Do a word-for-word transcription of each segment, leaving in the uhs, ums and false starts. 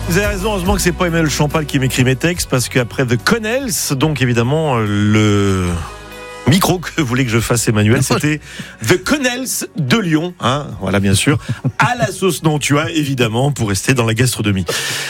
Vous avez raison, heureusement que c'est pas Emmanuel Champal qui m'écrit mes textes, parce qu'après The Connells, donc évidemment le micro que voulait que je fasse Emmanuel, c'était The Connells de Lyon, hein, voilà bien sûr, à la sauce non tu as évidemment pour rester dans la gastronomie.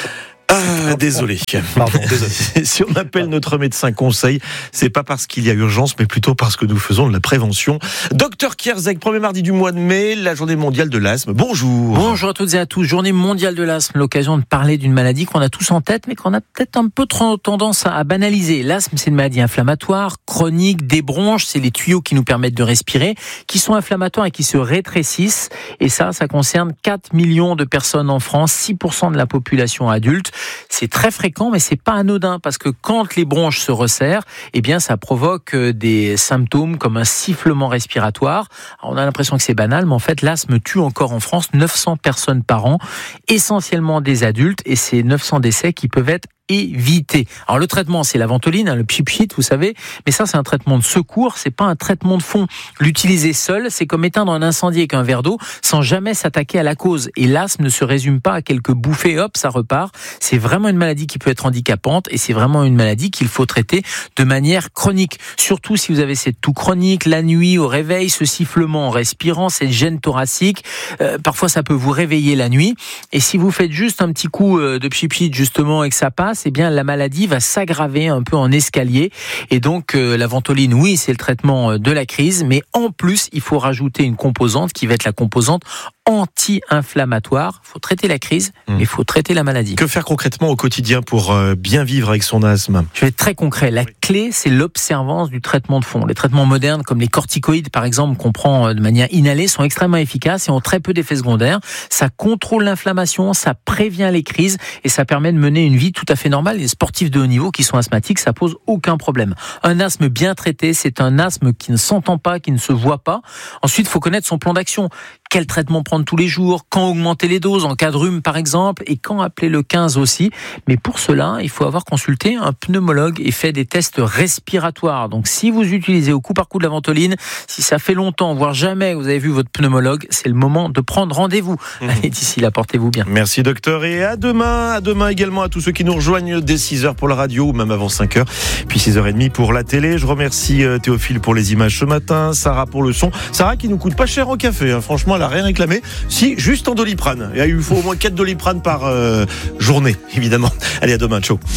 Ah, désolé. Pardon, désolé. Si on appelle notre médecin conseil, c'est pas parce qu'il y a urgence, mais plutôt parce que nous faisons de la prévention. Docteur Kierzek, premier mardi du mois de mai, la journée mondiale de l'asthme. Bonjour. Bonjour à toutes et à tous. Journée mondiale de l'asthme, l'occasion de parler d'une maladie qu'on a tous en tête, mais qu'on a peut-être un peu trop tendance à banaliser. L'asthme, c'est une maladie inflammatoire, chronique, des bronches, c'est les tuyaux qui nous permettent de respirer, qui sont inflammatoires et qui se rétrécissent. Et ça, ça concerne quatre millions de personnes en France, six pour cent de la population adulte. C'est très fréquent, mais c'est pas anodin, parce que quand les bronches se resserrent, eh bien, ça provoque des symptômes comme un sifflement respiratoire. Alors, on a l'impression que c'est banal, mais en fait, l'asthme tue encore en France neuf cents personnes par an, essentiellement des adultes, et c'est neuf cents décès qui peuvent être éviter. Alors le traitement, c'est la ventoline, hein, le pchit-pchit, vous savez, mais ça c'est un traitement de secours, c'est pas un traitement de fond. L'utiliser seul, c'est comme éteindre un incendie avec un verre d'eau sans jamais s'attaquer à la cause. Et l'asthme ne se résume pas à quelques bouffées, hop, ça repart. C'est vraiment une maladie qui peut être handicapante et c'est vraiment une maladie qu'il faut traiter de manière chronique. Surtout si vous avez cette toux chronique, la nuit au réveil, ce sifflement en respirant, cette gêne thoracique, euh, parfois ça peut vous réveiller la nuit. Et si vous faites juste un petit coup de pchit-pchit justement et que ça passe, eh bien la maladie va s'aggraver un peu en escalier. Et donc euh, la ventoline, oui, c'est le traitement de la crise, mais en plus, il faut rajouter une composante qui va être la composante anti-inflammatoire. Il faut traiter la crise, mmh. mais il faut traiter la maladie. Que faire concrètement au quotidien pour euh, bien vivre avec son asthme ? Je vais être très concret. La clé, c'est l'observance du traitement de fond. Les traitements modernes, comme les corticoïdes, par exemple, qu'on prend de manière inhalée, sont extrêmement efficaces et ont très peu d'effets secondaires. Ça contrôle l'inflammation, ça prévient les crises et ça permet de mener une vie tout à fait normale. Les sportifs de haut niveau qui sont asthmatiques, ça pose aucun problème. Un asthme bien traité, c'est un asthme qui ne s'entend pas, qui ne se voit pas. Ensuite, il faut connaître son plan d'action. Quel traitement prendre tous les jours, quand augmenter les doses en cas de rhume par exemple, et quand appeler le quinze aussi. Mais pour cela, il faut avoir consulté un pneumologue et fait des tests respiratoires. Donc si vous utilisez au coup par coup de la ventoline, si ça fait longtemps, voire jamais vous avez vu votre pneumologue, c'est le moment de prendre rendez-vous. Mmh. Allez, d'ici là, portez-vous bien. Merci docteur, et à demain, à demain également à tous ceux qui nous rejoignent dès six heures pour la radio, ou même avant cinq heures, puis six heures trente pour la télé. Je remercie Théophile pour les images ce matin, Sarah pour le son. Sarah qui nous coûte pas cher en café, hein. Franchement, elle a rien réclamé. Si, juste en Doliprane. Et il faut au moins quatre Doliprane par euh, journée, évidemment. Allez, à demain, ciao.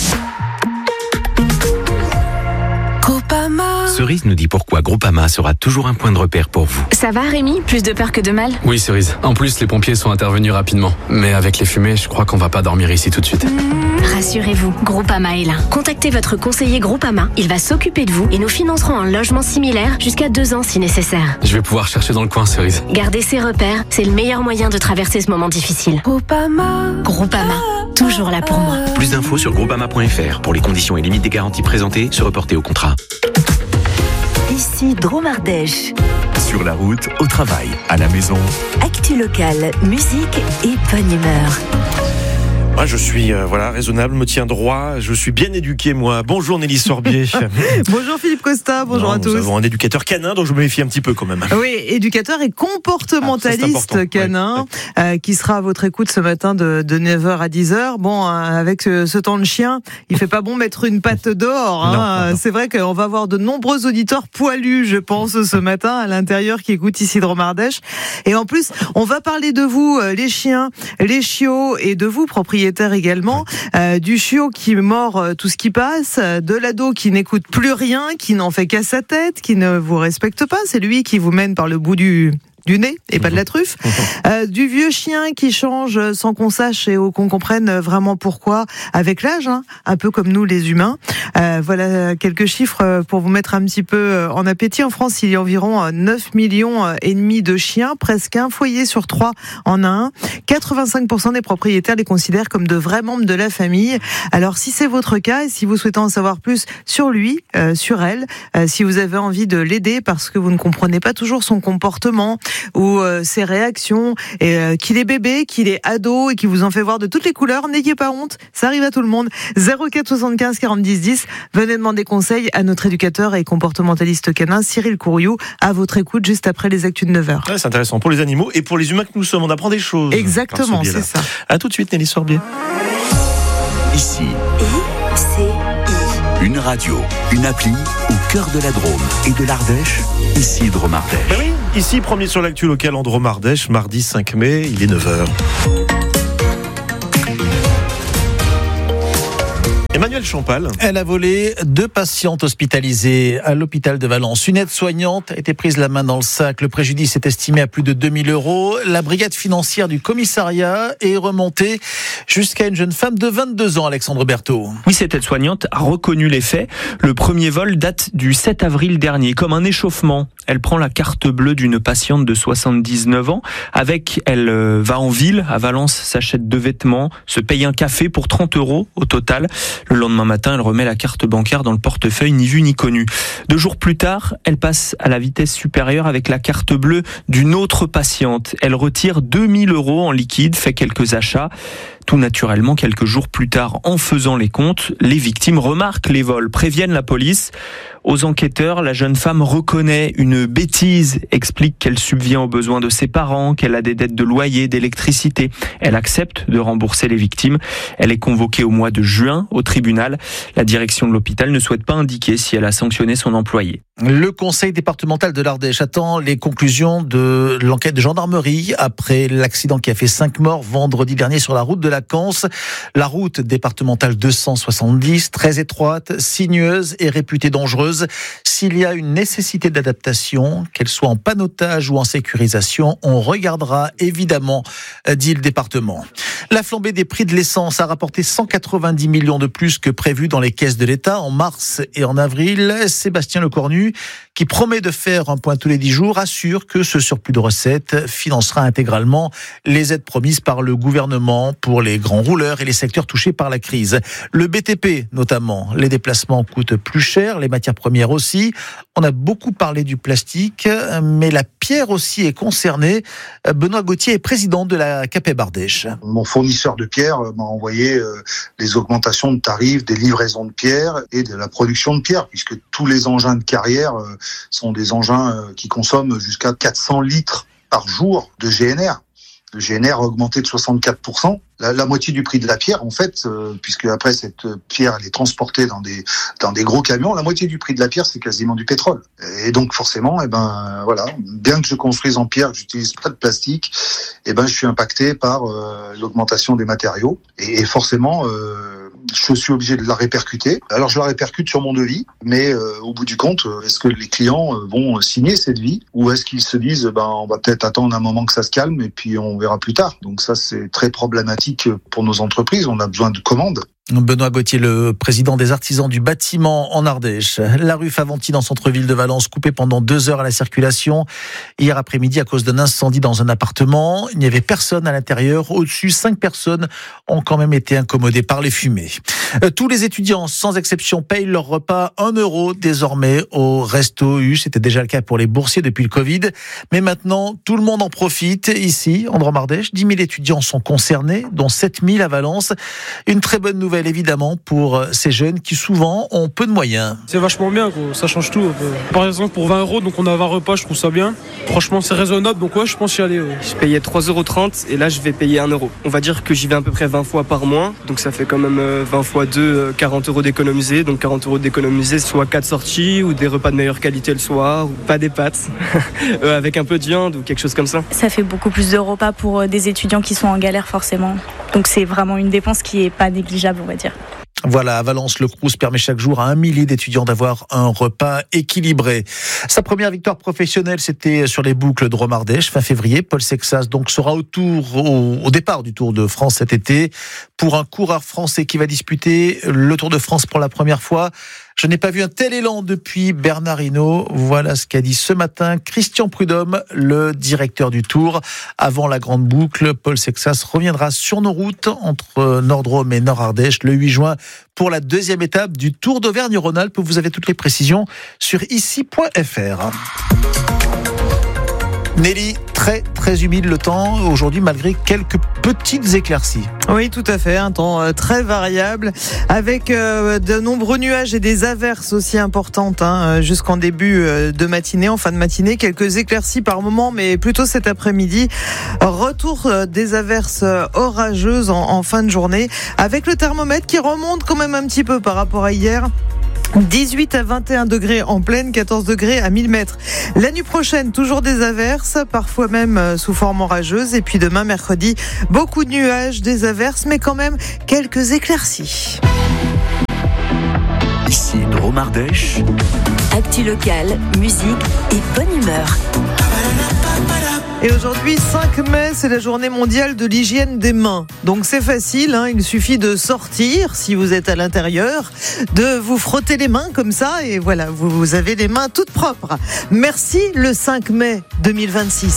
Cerise nous dit pourquoi Groupama sera toujours un point de repère pour vous. Ça va Rémi ? Plus de peur que de mal ? Oui Cerise, en plus les pompiers sont intervenus rapidement. Mais avec les fumées, je crois qu'on va pas dormir ici tout de suite. Rassurez-vous, Groupama est là. Contactez votre conseiller Groupama, il va s'occuper de vous et nous financerons un logement similaire jusqu'à deux ans si nécessaire. Je vais pouvoir chercher dans le coin Cerise. Garder ses repères, c'est le meilleur moyen de traverser ce moment difficile. Groupama, Groupama, toujours là pour moi. Plus d'infos sur groupama point f r. Pour les conditions et limites des garanties présentées, se reporter au contrat. Ici Drôme Ardèche. Sur la route, au travail, à la maison. Actu locale, musique et bonne humeur. Moi, je suis euh, voilà raisonnable, me tiens droit, je suis bien éduqué moi. Bonjour Nelly Sorbier. Bonjour Philippe Costa, bonjour non, à tous. Nous avons un éducateur canin dont je me méfie un petit peu quand même. Oui, éducateur et comportementaliste ah, canin ouais. euh, qui sera à votre écoute ce matin de, de neuf heures à dix heures. Bon, euh, avec ce, ce temps de chien, il fait pas bon mettre une patte dehors. Hein. Non, non, non. C'est vrai qu'on va avoir de nombreux auditeurs poilus, je pense, ce matin à l'intérieur qui écoutent ici Drôme Ardèche. Et en plus, on va parler de vous, les chiens, les chiots et de vous, propriétaires également, euh, du chiot qui mord euh, tout ce qui passe, de l'ado qui n'écoute plus rien, qui n'en fait qu'à sa tête, qui ne vous respecte pas, c'est lui qui vous mène par le bout du du nez et pas de la truffe, euh, du vieux chien qui change sans qu'on sache et qu'on comprenne vraiment pourquoi avec l'âge, hein, un peu comme nous les humains. Euh, voilà quelques chiffres pour vous mettre un petit peu en appétit. En France, il y a environ neuf millions et demi de chiens, presque un foyer sur trois en a un. quatre-vingt-cinq pour cent des propriétaires les considèrent comme de vrais membres de la famille. Alors si c'est votre cas et si vous souhaitez en savoir plus sur lui, euh, sur elle, euh, si vous avez envie de l'aider parce que vous ne comprenez pas toujours son comportement, ou euh, ses réactions, et euh, qu'il est bébé, qu'il est ado et qu'il vous en fait voir de toutes les couleurs. N'ayez pas honte, ça arrive à tout le monde. zéro quatre soixante-quinze quarante dix dix. Venez demander conseil à notre éducateur et comportementaliste canin Cyril Courriou, à votre écoute juste après les actus de neuf heures. Ouais, c'est intéressant pour les animaux et pour les humains que nous sommes. On apprend des choses. Exactement, c'est ça. À tout de suite, Nelly Sorbier. Ici, I C I. une radio, une appli au cœur de la Drôme et de l'Ardèche. Ici, Drôme Ardèche. Ben oui, ici, premier sur l'actu local en Drôme Ardèche, mardi cinq mai, il est neuf heures. Emmanuel Champal. Elle a volé deux patientes hospitalisées à l'hôpital de Valence. Une aide-soignante a été prise la main dans le sac. Le préjudice est estimé à plus de deux mille euros. La brigade financière du commissariat est remontée jusqu'à une jeune femme de vingt-deux ans, Alexandre Berthaud. Oui, cette aide-soignante a reconnu les faits. Le premier vol date du sept avril dernier, comme un échauffement. Elle prend la carte bleue d'une patiente de soixante-dix-neuf ans. Avec, elle va en ville, à Valence, s'achète deux vêtements, se paye un café pour trente euros au total. Le lendemain matin, elle remet la carte bancaire dans le portefeuille, ni vu ni connu. Deux jours plus tard, elle passe à la vitesse supérieure avec la carte bleue d'une autre patiente. Elle retire deux mille euros en liquide, fait quelques achats. Tout naturellement, quelques jours plus tard, en faisant les comptes, les victimes remarquent les vols, préviennent la police. Aux enquêteurs, la jeune femme reconnaît une bêtise, explique qu'elle subvient aux besoins de ses parents, qu'elle a des dettes de loyer, d'électricité. Elle accepte de rembourser les victimes. Elle est convoquée au mois de juin au tribunal. La direction de l'hôpital ne souhaite pas indiquer si elle a sanctionné son employé. Le conseil départemental de l'Ardèche attend les conclusions de l'enquête de gendarmerie après l'accident qui a fait cinq morts vendredi dernier sur la route de la Canse. La route départementale deux cent soixante-dix, très étroite, sinueuse et réputée dangereuse. S'il y a une nécessité d'adaptation, qu'elle soit en panneautage ou en sécurisation, on regardera évidemment, dit le département. La flambée des prix de l'essence a rapporté cent quatre-vingt-dix millions de plus que prévu dans les caisses de l'État en mars et en avril. Sébastien Lecornu, qui promet de faire un point tous les dix jours, assure que ce surplus de recettes financera intégralement les aides promises par le gouvernement pour les grands rouleurs et les secteurs touchés par la crise. Le B T P notamment, les déplacements coûtent plus cher, les matières premières aussi. On a beaucoup parlé du plastique, mais la pierre aussi est concernée. Benoît Gauthier est président de la C A P E B Ardèche. Mon fournisseur de pierre m'a envoyé les augmentations de tarifs des livraisons de pierre et de la production de pierre, puisque tous les engins de carrière sont des engins qui consomment jusqu'à quatre cents litres par jour de G N R. Le G N R a augmenté de soixante-quatre pour cent. La, la moitié du prix de la pierre, en fait, euh, puisque après cette pierre, elle est transportée dans des dans des gros camions. La moitié du prix de la pierre, c'est quasiment du pétrole. Et donc forcément, eh ben voilà, bien que je construise en pierre, que j'utilise pas de plastique, eh ben je suis impacté par euh, l'augmentation des matériaux. Et, et forcément, euh, je suis obligé de la répercuter. Alors je la répercute sur mon devis, mais euh, au bout du compte, est-ce que les clients vont signer cette devis ou est-ce qu'ils se disent, ben on va peut-être attendre un moment que ça se calme et puis on verra plus tard. Donc ça, c'est très problématique pour nos entreprises, on a besoin de commandes. Benoît Gauthier, le président des artisans du bâtiment en Ardèche. La rue Faventine en centre-ville de Valence, coupée pendant deux heures à la circulation. Hier après-midi, à cause d'un incendie dans un appartement, il n'y avait personne à l'intérieur. Au-dessus, cinq personnes ont quand même été incommodées par les fumées. Tous les étudiants, sans exception, payent leur repas un euro désormais au Resto U. C'était déjà le cas pour les boursiers depuis le Covid. Mais maintenant, tout le monde en profite. Ici, en Drôme Ardèche, dix mille étudiants sont concernés, dont sept mille à Valence. Une très bonne nouvelle évidemment pour ces jeunes qui souvent ont peu de moyens. C'est vachement bien, quoi. Ça change tout. Par exemple pour vingt euros, donc on a vingt repas, je trouve ça bien. Franchement c'est raisonnable, donc ouais je pense y aller. Ouais. Je payais trois euros trente et là je vais payer un euro. On va dire que j'y vais à peu près vingt fois par mois, donc ça fait quand même vingt fois deux, quarante euros d'économiser. Donc quarante euros d'économiser, soit quatre sorties ou des repas de meilleure qualité le soir, ou pas des pâtes, avec un peu de viande ou quelque chose comme ça. Ça fait beaucoup plus de repas pour des étudiants qui sont en galère forcément. Donc c'est vraiment une dépense qui est pas négligeable, on va dire. Voilà, à Valence, le Crous permet chaque jour à un millier d'étudiants d'avoir un repas équilibré. Sa première victoire professionnelle, c'était sur les boucles Drôme Ardèche, fin février. Paul Sexas donc sera au, tour, au, au départ du Tour de France cet été pour un coureur français qui va disputer le Tour de France pour la première fois. Je n'ai pas vu un tel élan depuis Bernard Hinault. Voilà ce qu'a dit ce matin Christian Prudhomme, le directeur du Tour. Avant la grande boucle, Paul Sexas reviendra sur nos routes entre Nord-Drôme et Nord-Ardèche le huit juin pour la deuxième étape du Tour d'Auvergne-Rhône-Alpes. Vous avez toutes les précisions sur ici point f r. Nelly, très très humide le temps aujourd'hui malgré quelques petites éclaircies. Oui, tout à fait, un temps euh, très variable avec euh, de nombreux nuages et des averses aussi importantes hein, jusqu'en début euh, de matinée, en fin de matinée, quelques éclaircies par moment mais plutôt cet après-midi. Retour euh, des averses orageuses en, en fin de journée avec le thermomètre qui remonte quand même un petit peu par rapport à hier. dix-huit à vingt et un degrés en plaine, quatorze degrés à mille mètres. La nuit prochaine, toujours des averses, parfois même sous forme orageuse. Et puis demain, mercredi, beaucoup de nuages, des averses, mais quand même quelques éclaircies. Ici Drôme Ardèche. Actu locale, musique et bonne humeur. Et aujourd'hui, cinq mai, c'est la journée mondiale de l'hygiène des mains. Donc c'est facile, hein, il suffit de sortir, si vous êtes à l'intérieur, de vous frotter les mains comme ça, et voilà, vous, vous avez les mains toutes propres. Merci le cinq mai deux mille vingt-six.